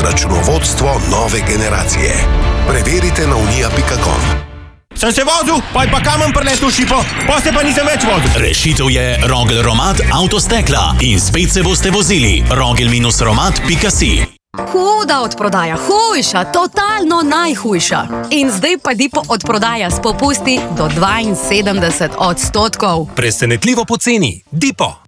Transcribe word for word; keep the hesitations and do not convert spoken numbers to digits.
računovodstvo nove generacije. Preverite na unija pika com. Sem se vozil, pa je pa kamen preletel šipo, pa se pa nisem več vozil. Rešitev je Rogel Romat Avtostekla in spet se boste vozili. rogel romat pika si. Huda odprodaja, hujša, totalno najhujša. In zdaj pa Dipo odprodaja s popusti do dvainsedemdeset odstotkov. Presenetljivo poceni. Dipo.